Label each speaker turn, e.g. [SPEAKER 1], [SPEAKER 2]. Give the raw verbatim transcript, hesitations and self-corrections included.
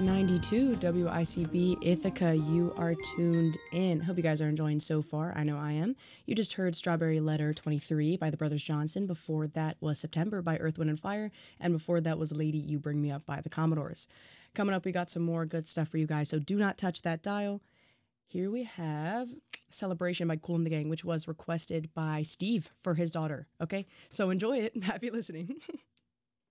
[SPEAKER 1] ninety-two W I C B Ithaca. You are tuned in. Hope you guys are enjoying so far. I know I am. You just heard Strawberry Letter twenty-three by the Brothers Johnson. Before that was September by Earth, Wind and Fire. And before that was Lady You Bring Me Up by the Commodores. Coming up, we got some more good stuff for you guys, so do not touch that dial. Here we have Celebration by Kool and the Gang, which was requested by Steve for his daughter. Okay, so enjoy it. Happy listening.